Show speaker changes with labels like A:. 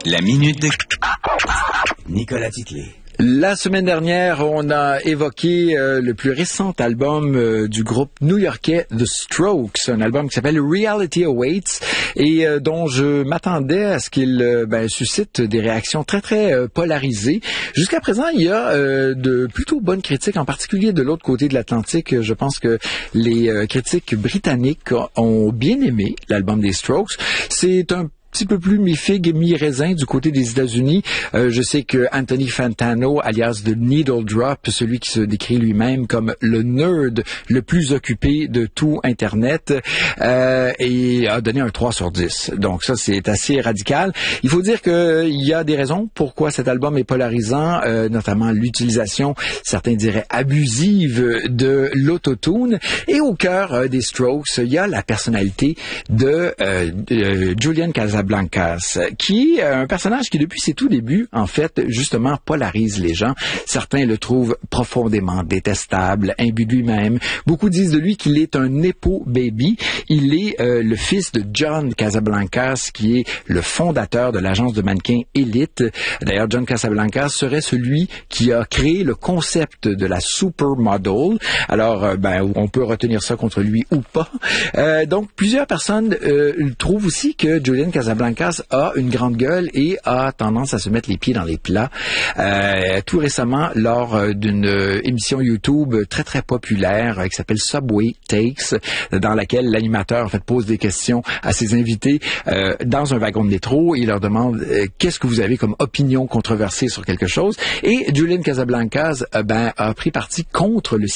A: La minute de Nicolas Titley.
B: La semaine dernière, on a évoqué le plus récent album du groupe new-yorkais The Strokes, un album qui s'appelle Reality Awaits et dont je m'attendais à ce qu'il suscite des réactions très très polarisées. Jusqu'à présent, il y a de plutôt bonnes critiques, en particulier de l'autre côté de l'Atlantique. Je pense que les critiques britanniques ont bien aimé l'album des Strokes. C'est un petit peu plus mi-figue, mi-raisin du côté des États-Unis. Je sais que Anthony Fantano, alias The Needle Drop, celui qui se décrit lui-même comme le nerd le plus occupé de tout Internet, et a donné un 3 sur 10. Donc ça, c'est assez radical. Il faut dire qu'il y a des raisons pourquoi cet album est polarisant, notamment l'utilisation, certains diraient abusive, de l'autotune. Et au cœur des Strokes, il y a la personnalité de Julian Casablancas, qui est un personnage qui, depuis ses tout débuts, en fait, justement, polarise les gens. Certains le trouvent profondément détestable, imbu de lui-même. Beaucoup disent de lui qu'il est un nepo baby. Il est le fils de John Casablancas, qui est le fondateur de l'agence de mannequins Elite. D'ailleurs, John Casablancas serait celui qui a créé le concept de la supermodel. Alors, on peut retenir ça contre lui ou pas. Donc, plusieurs personnes trouvent aussi que Julian Casablancas a une grande gueule et a tendance à se mettre les pieds dans les plats. Tout récemment, lors d'une émission YouTube très très populaire qui s'appelle Subway Takes, dans laquelle l'animateur en fait pose des questions à ses invités dans un wagon de métro. Il leur demande qu'est-ce que vous avez comme opinion controversée sur quelque chose. Et Julian Casablancas a pris parti contre le